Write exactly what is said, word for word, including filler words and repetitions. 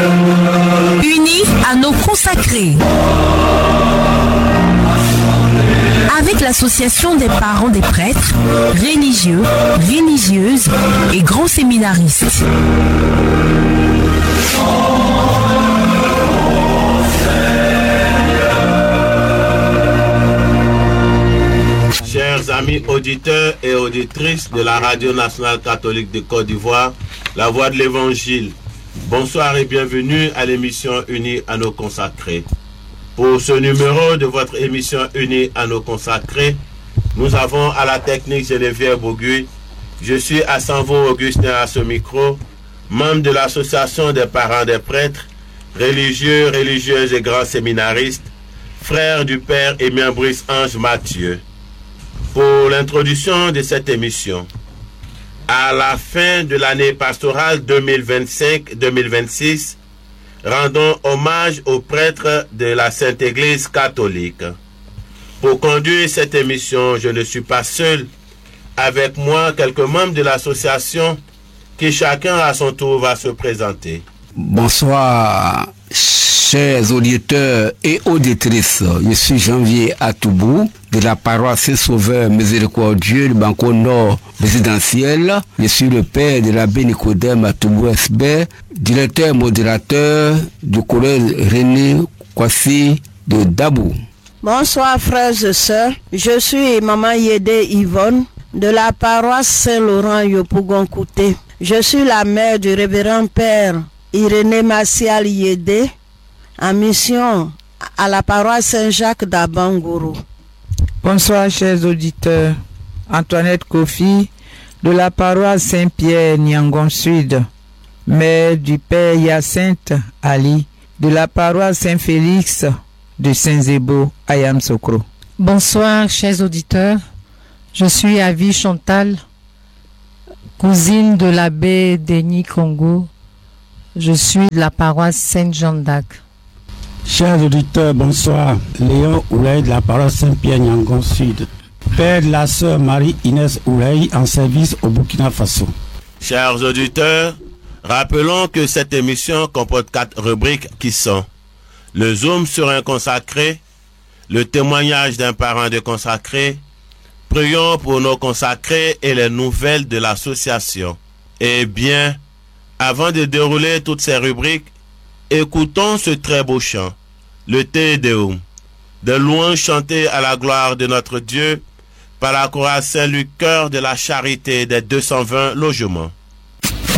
Unis à nos consacrés. Avec l'association des parents des prêtres, religieux, religieuses et grands séminaristes. Chers amis auditeurs et auditrices de la Radio Nationale Catholique de Côte d'Ivoire, la voix de l'Évangile, bonsoir et bienvenue à l'émission Unis à nos consacrés. Pour ce numéro de votre émission Unis à nos consacrés, nous avons à la technique Geneviève Boguy. Je suis à Sanvo Augustin à ce micro, membre de l'association des parents des prêtres, religieux, religieuses et grands séminaristes, frère du Père Émile Brice Ange Mathieu. Pour l'introduction de cette émission, à la fin de l'année pastorale deux mille vingt-cinq deux mille vingt-six, rendons hommage aux prêtres de la Sainte Église catholique. Pour conduire cette émission, je ne suis pas seul. Avec moi, quelques membres de l'association qui chacun à son tour va se présenter. Bonsoir, chers auditeurs et auditrices. Je suis Janvier Atoubou de la paroisse Saint-Sauveur Miséricordieux du Banco Nord résidentiel. Je suis le père de l'abbé Nicodème Atoubou S B, directeur modérateur du collège René Kwasi de Dabou. Bonsoir frères et sœurs, je suis Maman Yédé Yvonne de la paroisse Saint-Laurent Yopougon-Kouté. Je suis la mère du révérend père Irénée Massial Yédé en mission à la paroisse Saint-Jacques d'Abangourou. Bonsoir chers auditeurs, Antoinette Kofi de la paroisse Saint-Pierre Niangon Sud, mère du père Hyacinthe Ali de la paroisse Saint-Félix de Saint-Zébo à Yamsokro. Bonsoir chers auditeurs, je suis Avi Chantal, cousine de l'abbé Denis Congo. Je suis de la paroisse Sainte-Jeanne d'Arc. Chers auditeurs, bonsoir. Léon Ouley de la paroisse Saint-Pierre Niangon Sud. Père de la sœur Marie-Inès Ouley en service au Burkina Faso. Chers auditeurs, rappelons que cette émission comporte quatre rubriques qui sont le zoom sur un consacré, le témoignage d'un parent de consacré, prions pour nos consacrés et les nouvelles de l'association. Eh bien, avant de dérouler toutes ces rubriques, écoutons ce très beau chant, le Te Deum, de louanges chantées à la gloire de notre Dieu par la chorale Saint-Luc, chœur de la charité des deux cent vingt logements.